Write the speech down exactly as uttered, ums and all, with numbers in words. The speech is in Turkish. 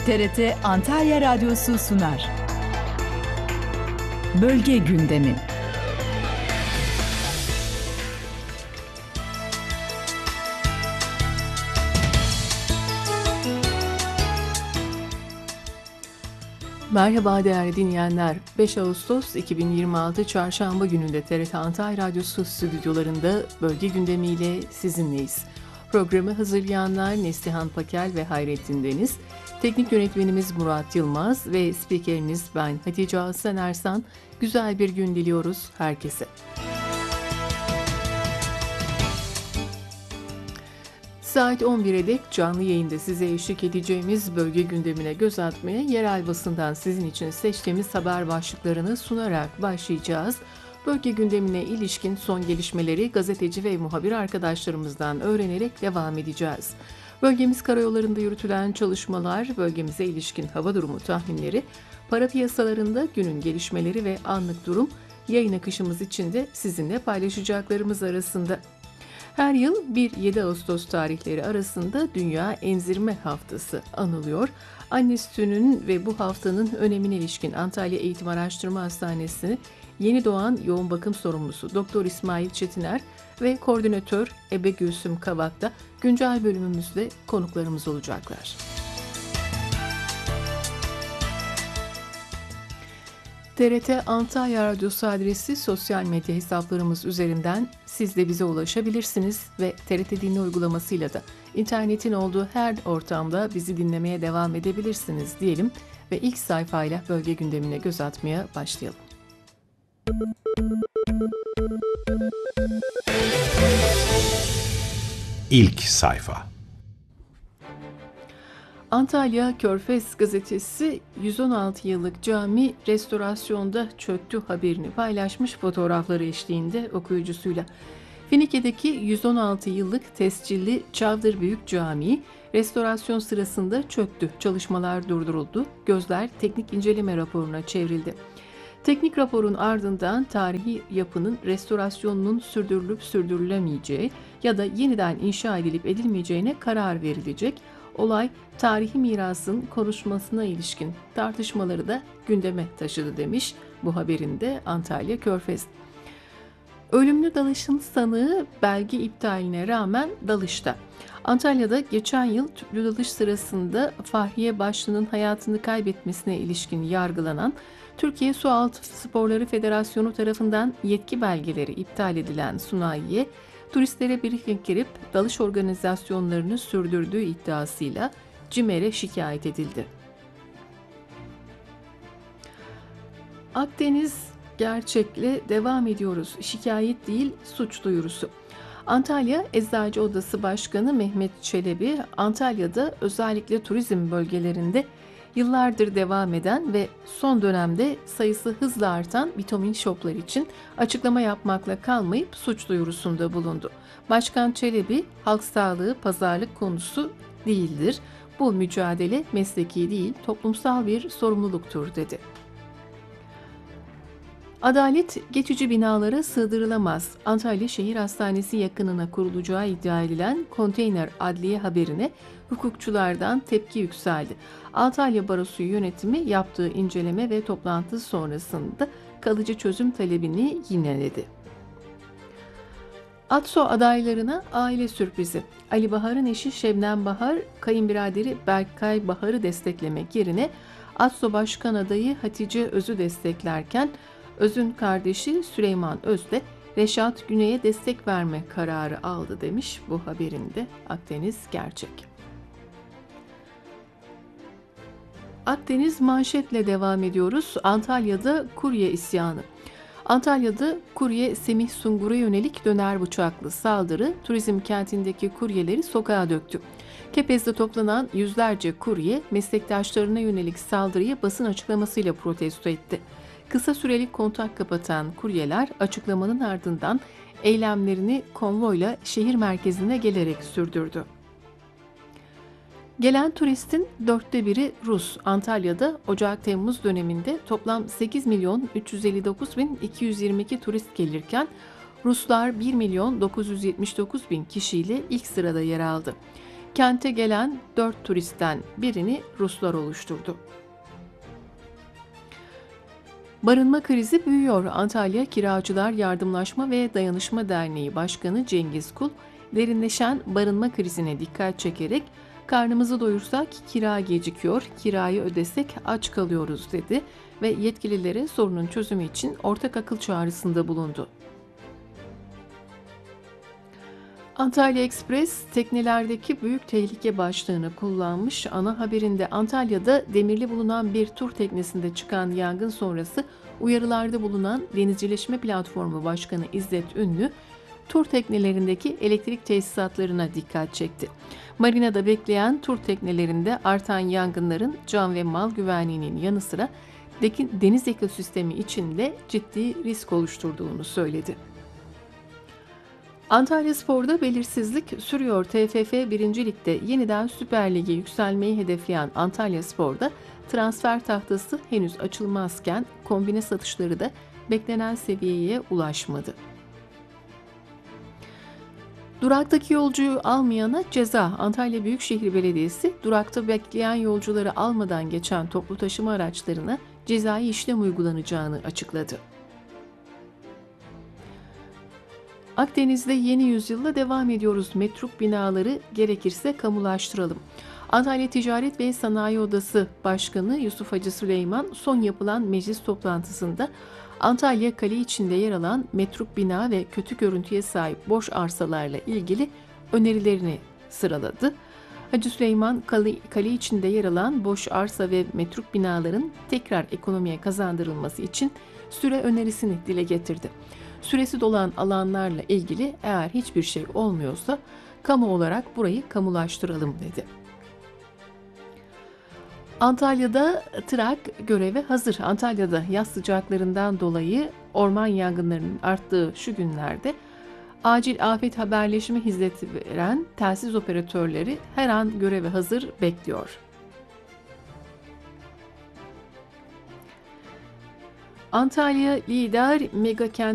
T R T Antalya Radyosu sunar. Bölge gündemi. Merhaba değerli dinleyenler. beş Ağustos iki bin yirmi altı Çarşamba gününde T R T Antalya Radyosu stüdyolarında bölge gündemiyle sizinleyiz. Programı hazırlayanlar Neslihan Pakel ve Hayrettin Deniz, teknik yönetmenimiz Murat Yılmaz ve spikeriniz ben Hatice Aslan Ersan. Güzel bir gün diliyoruz herkese. Saat on bire dek canlı yayında size eşlik edeceğimiz bölge gündemine göz atmaya yerel basından sizin için seçtiğimiz haber başlıklarını sunarak başlayacağız. Bölge gündemine ilişkin son gelişmeleri gazeteci ve muhabir arkadaşlarımızdan öğrenerek devam edeceğiz. Bölgemiz karayollarında yürütülen çalışmalar, bölgemize ilişkin hava durumu tahminleri, para piyasalarında günün gelişmeleri ve anlık durum yayın akışımız için de sizinle paylaşacaklarımız arasında. Her yıl bir yedi Ağustos tarihleri arasında Dünya Emzirme Haftası anılıyor. Anne sütünün ve bu haftanın önemine ilişkin Antalya Eğitim Araştırma Hastanesi yeni doğan yoğun bakım sorumlusu Doktor İsmail Çetiner ve koordinatör Ebe Gülsüm Kavak da güncel bölümümüzde konuklarımız olacaklar. T R T Antalya Radyosu adresi sosyal medya hesaplarımız üzerinden siz de bize ulaşabilirsiniz ve T R T Dinle uygulamasıyla da internetin olduğu her ortamda bizi dinlemeye devam edebilirsiniz diyelim ve ilk sayfayla bölge gündemine göz atmaya başlayalım. İlk sayfa. Antalya Körfez gazetesi yüz on altı yıllık cami restorasyonda çöktü haberini paylaşmış fotoğrafları eşliğinde okuyucusuyla. Finike'deki yüz on altı yıllık tescilli Çavdır Büyük Camii restorasyon sırasında çöktü. Çalışmalar durduruldu. Gözler teknik inceleme raporuna çevrildi. Teknik raporun ardından tarihi yapının restorasyonunun sürdürülüp sürdürülemeyeceği ya da yeniden inşa edilip edilmeyeceğine karar verilecek. Olay tarihi mirasın korunmasına ilişkin tartışmaları da gündeme taşıdı demiş bu haberinde Antalya Körfez. Ölümlü dalışın sanığı belge iptaline rağmen dalışta. Antalya'da geçen yıl tüplü dalış sırasında Fahriye Başlı'nın hayatını kaybetmesine ilişkin yargılanan Türkiye Sualtı Sporları Federasyonu tarafından yetki belgeleri iptal edilen Sunayi'ye turistlere briefing girip dalış organizasyonlarını sürdürdüğü iddiasıyla CİMER'e şikayet edildi. Akdeniz gerçekle devam ediyoruz. Şikayet değil, suç duyurusu. Antalya Eczacı Odası Başkanı Mehmet Çelebi, Antalya'da özellikle turizm bölgelerinde yıllardır devam eden ve son dönemde sayısı hızla artan vitamin shoplar için açıklama yapmakla kalmayıp suç duyurusunda bulundu. Başkan Çelebi, halk sağlığı pazarlık konusu değildir. Bu mücadele mesleki değil, toplumsal bir sorumluluktur dedi. Adalet geçici binalara sığdırılamaz. Antalya Şehir Hastanesi yakınına kurulacağı iddia edilen konteyner adliye haberine hukukçulardan tepki yükseldi. Antalya Barosu yönetimi yaptığı inceleme ve toplantı sonrasında kalıcı çözüm talebini yineledi. ATSO adaylarına aile sürprizi. Ali Bahar'ın eşi Şebnem Bahar, kayınbiraderi Berkay Bahar'ı desteklemek yerine ATSO Başkan adayı Hatice Öz'ü desteklerken Öz'ün kardeşi Süleyman Öz de Reşat Güney'e destek verme kararı aldı demiş bu haberinde Akdeniz Gerçek. Akdeniz manşetle devam ediyoruz. Antalya'da kurye isyanı. Antalya'da kurye Semih Sungur'a yönelik döner bıçaklı saldırı turizm kentindeki kuryeleri sokağa döktü. Kepez'de toplanan yüzlerce kurye meslektaşlarına yönelik saldırıyı basın açıklamasıyla protesto etti. Kısa süreli kontak kapatan kuryeler açıklamanın ardından eylemlerini konvoyla şehir merkezine gelerek sürdürdü. Gelen turistin dörtte biri Rus. Antalya'da Ocak-Temmuz döneminde toplam sekiz milyon üç yüz elli dokuz bin iki yüz yirmi iki turist gelirken Ruslar bir milyon dokuz yüz yetmiş dokuz bin kişiyle ilk sırada yer aldı. Kente gelen dört turistten birini Ruslar oluşturdu. Barınma krizi büyüyor. Antalya Kiracılar Yardımlaşma ve Dayanışma Derneği Başkanı Cengiz Kul, derinleşen barınma krizine dikkat çekerek "Karnımızı doyursak kira gecikiyor, kirayı ödesek aç kalıyoruz" dedi ve yetkililere sorunun çözümü için ortak akıl çağrısında bulundu. Antalya Express teknelerdeki büyük tehlike başlığını kullanmış. Ana haberinde Antalya'da demirli bulunan bir tur teknesinde çıkan yangın sonrası uyarılarda bulunan Denizcileşme Platformu Başkanı İzzet Ünlü, tur teknelerindeki elektrik tesisatlarına dikkat çekti. Marinada bekleyen tur teknelerinde artan yangınların can ve mal güvenliğinin yanı sıra deniz ekosistemi için de ciddi risk oluşturduğunu söyledi. Antalyaspor'da belirsizlik sürüyor. T F F birinci Lig'de yeniden Süper Lig'e yükselmeyi hedefleyen Antalyaspor'da transfer tahtası henüz açılmazken kombine satışları da beklenen seviyeye ulaşmadı. Duraktaki yolcuyu almayana ceza. Antalya Büyükşehir Belediyesi durakta bekleyen yolcuları almadan geçen toplu taşıma araçlarına cezai işlem uygulanacağını açıkladı. Akdeniz'de yeni yüzyılda devam ediyoruz. Metruk binaları gerekirse kamulaştıralım. Antalya Ticaret ve Sanayi Odası Başkanı Yusuf Hacı Süleyman son yapılan meclis toplantısında Antalya kale içinde yer alan metruk bina ve kötü görüntüye sahip boş arsalarla ilgili önerilerini sıraladı. Hacı Süleyman kale, kale içinde yer alan boş arsa ve metruk binaların tekrar ekonomiye kazandırılması için süre önerisini dile getirdi. Süresi dolan alanlarla ilgili eğer hiçbir şey olmuyorsa kamu olarak burayı kamulaştıralım dedi. Antalya'da Trak göreve hazır. Antalya'da yaz sıcaklarından dolayı orman yangınlarının arttığı şu günlerde acil afet haberleşme hizmeti veren telsiz operatörleri her an göreve hazır bekliyor. Antalya lider mega kent